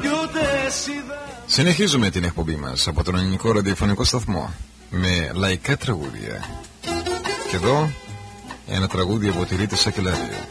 Συνεχίζουμε την εκπομπή μας από τον ελληνικό ραδιοφωνικό σταθμό με λαϊκά τραγούδια. Και εδώ ένα τραγούδι από τη Ρίτα Σακελαρίου.